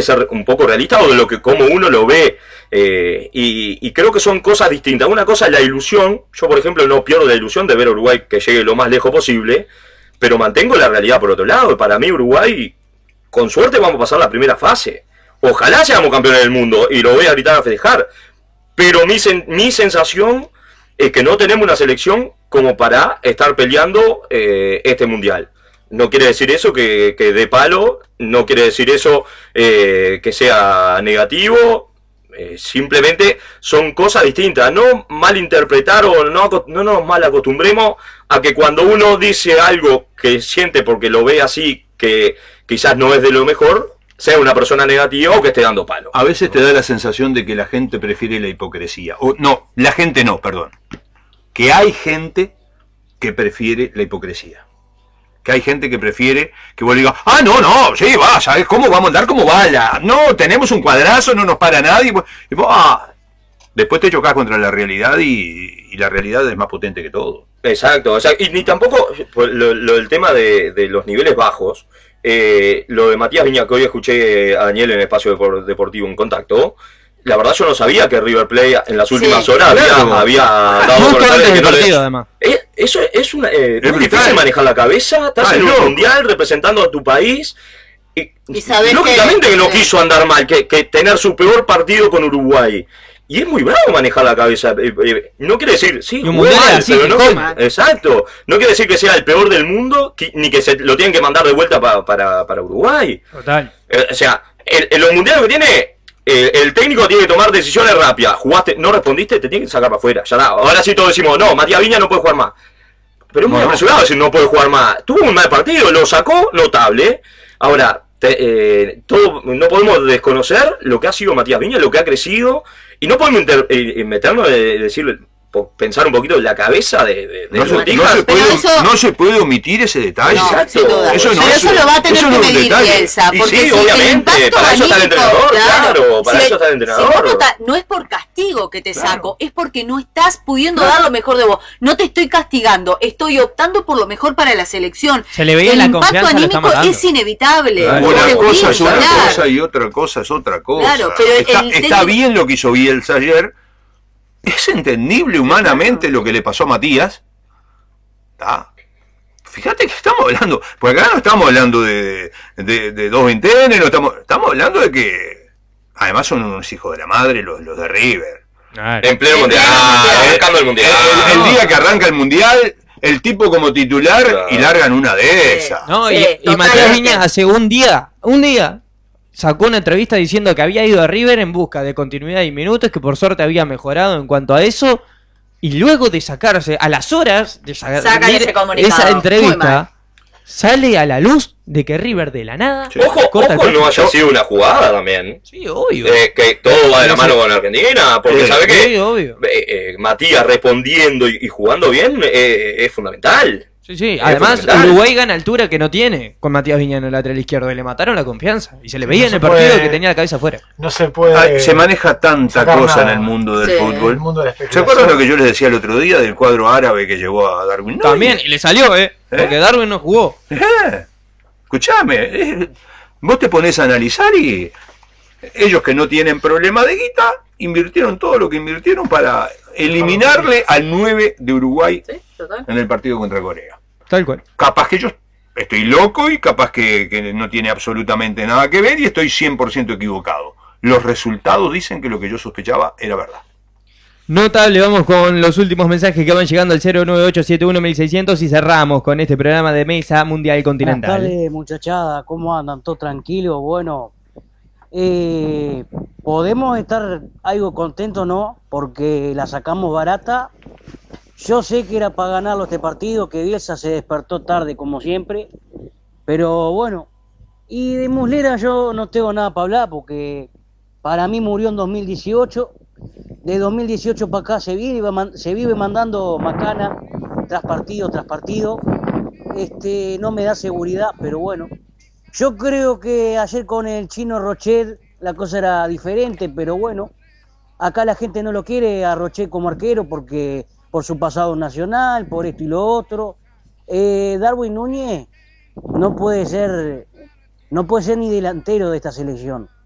que ser un poco realista o de lo que como uno lo ve. Y creo que son cosas distintas. Una cosa es la ilusión. Yo, por ejemplo, no pierdo la ilusión de ver a Uruguay que llegue lo más lejos posible, pero mantengo la realidad por otro lado. Para mí Uruguay, con suerte, vamos a pasar la primera fase. Ojalá seamos campeones del mundo y lo voy a gritar a festejar. Pero mi sensación es que no tenemos una selección como para estar peleando este mundial. No quiere decir eso que dé palo, no quiere decir eso que sea negativo. Simplemente son cosas distintas. No malinterpretar o no nos mal acostumbremos a que cuando uno dice algo que siente porque lo ve así, que quizás no es de lo mejor, sea una persona negativa o que esté dando palo. A veces te da la sensación de que la gente prefiere la hipocresía. O no, la gente no, perdón. Que hay gente que prefiere la hipocresía. Que hay gente que prefiere que vos le digas, no, sí, va, ¿sabes cómo vamos a andar como vaya? No, tenemos un cuadrazo, no nos para nadie. Y vos, después te chocás contra la realidad y la realidad es más potente que todo. Exacto, o sea, y ni tampoco lo del tema de los niveles bajos, lo de Matías Viña, que hoy escuché a Daniel en el espacio deportivo en Contacto. La verdad yo no sabía que River Plate en las últimas horas había dado justo antes del partido, además. Eso es una es difícil manejar la cabeza, estás en un mundial representando a tu país y lógicamente que no quiso andar mal, que tener su peor partido con Uruguay. Y es muy bravo manejar la cabeza. No quiere decir, sí, mal, pero no, exacto. No quiere decir que sea el peor del mundo, ni que se lo tienen que mandar de vuelta para Uruguay. Total. O sea, los mundiales que tiene, el técnico tiene que tomar decisiones rápidas. Jugaste, no respondiste, te tiene que sacar para afuera. Ya está. Ahora sí todos decimos, no, Matías Viña no puede jugar más. Pero es muy apresurado decir no puede jugar más. Tuvo un mal partido, lo sacó, notable. Ahora, no podemos desconocer lo que ha sido Matías Viña, lo que ha crecido. Y no podemos meternos de decir, pensar un poquito en la cabeza de no se puede omitir ese detalle. No, eso lo va a tener que medir Bielsa, porque sí, obviamente, para eso está el entrenador, claro, para eso está el entrenador. No es por castigo que te saco, es porque no estás pudiendo dar lo mejor de vos. No te estoy castigando, estoy optando por lo mejor para la selección. Se le veía la confianza, el impacto anímico es inevitable. Una cosa es una cosa y otra cosa es otra cosa. Claro, pero está bien lo que hizo Bielsa ayer. Es entendible humanamente lo que le pasó a Matías. Fíjate que estamos hablando, porque acá no estamos hablando de dos veintenes, no estamos hablando de que además son unos hijos de la madre los de River. En pleno mundial, arrancando el mundial. El día que arranca el mundial, el tipo como titular y largan una de esas. No, y Matías Viña hace un día sacó una entrevista diciendo que había ido a River en busca de continuidad y minutos, que por suerte había mejorado en cuanto a eso, y luego de sacarse, a las horas de sacar esa entrevista, sale a la luz de que River de la nada... Ojo, no haya sido una jugada también. Sí, obvio. Que todo va de la mano con Argentina, porque sabe que obvio. Matías respondiendo y jugando bien es fundamental. Sí, además Uruguay gana altura que no tiene con Matías Viña en el lateral izquierdo y le mataron la confianza y se le veía en el partido que tenía la cabeza afuera. No se puede. Se maneja tanta cosa en el mundo del fútbol. El mundo de la ¿Se acuerdan lo que yo les decía el otro día del cuadro árabe que llevó a Darwin? También, y le salió, porque Darwin no jugó. Escuchame, vos te ponés a analizar y ellos que no tienen problema de guita, invirtieron todo lo que invirtieron para eliminarle al 9 de Uruguay en el partido contra Corea. Tal cual. Capaz que yo estoy loco y capaz que no tiene absolutamente nada que ver y estoy 100% equivocado. Los resultados dicen que lo que yo sospechaba era verdad. Notable, vamos con los últimos mensajes que van llegando al 098711600 y cerramos con este programa de Mesa Mundial Continental. Buenas tardes, muchachada, ¿cómo andan? ¿Todo tranquilo? Bueno, podemos estar algo contentos, ¿no? Porque la sacamos barata. Yo sé que era para ganarlo este partido, que Bielsa se despertó tarde como siempre, pero bueno, y de Muslera yo no tengo nada para hablar porque para mí murió en 2018, de 2018 para acá se vive mandando macana tras partido, no me da seguridad, pero bueno, yo creo que ayer con el chino Rochet la cosa era diferente, pero bueno, acá la gente no lo quiere a Rochet como arquero porque... por su pasado nacional, por esto y lo otro. Darwin Núñez no puede ser ni delantero de esta selección.